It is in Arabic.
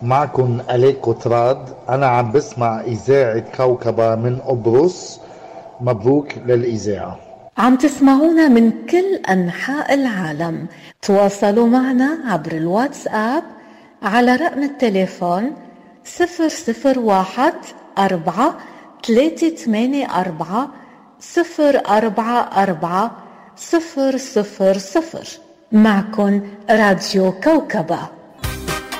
معكن أليك قطراد. أنا عم بسمع إذاعة كوكبة من قبرص. مبروك للإذاعة. عم تسمعونا من كل أنحاء العالم. تواصلوا معنا عبر الواتساب على رقم التليفون 004-384-044-000. معكن راديو كوكبة.